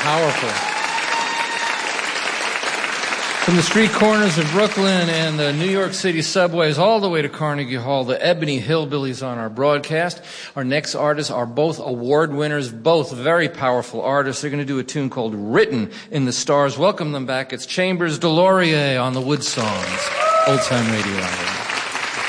Powerful. From the street corners of Brooklyn and the New York City subways all the way to Carnegie Hall, the Ebony Hillbillies on our broadcast. Our next artists are both award winners, both very powerful artists. They're going to do a tune called Written in the Stars. Welcome them back. It's Chambers Delorier on the Wood Songs. Old Time Radio Hour.